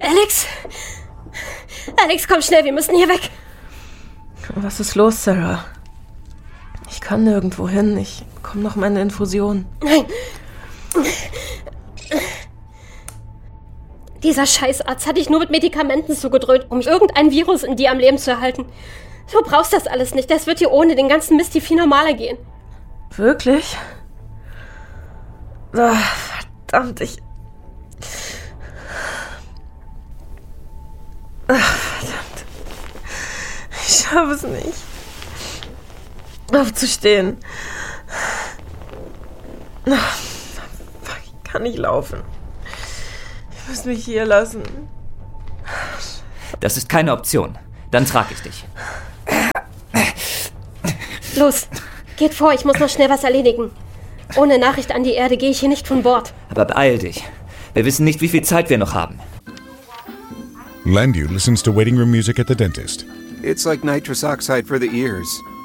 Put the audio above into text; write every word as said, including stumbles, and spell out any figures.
Alex? Alex, komm schnell, wir müssen hier weg. Was ist los, Sarah? Ich kann nirgendwo hin. Ich komme noch meine Infusion. Nein. Dieser Scheißarzt hat dich nur mit Medikamenten zugedröhnt, um irgendein Virus in dir am Leben zu erhalten. Du brauchst das alles nicht. Das wird dir ohne den ganzen Mist viel normaler gehen. Wirklich? Oh, verdammt, ich... Ach, verdammt. Ich schaffe es nicht. Aufzustehen. Ach, fuck, ich kann nicht laufen. Ich muss mich hier lassen. Das ist keine Option. Dann trage ich dich. Los, geht vor, ich muss noch schnell was erledigen. Ohne Nachricht an die Erde gehe ich hier nicht von Bord. Aber beeil dich. Wir wissen nicht, wie viel Zeit wir noch haben. Landu listens to waiting room music at the dentist. It's like nitrous oxide for the ears.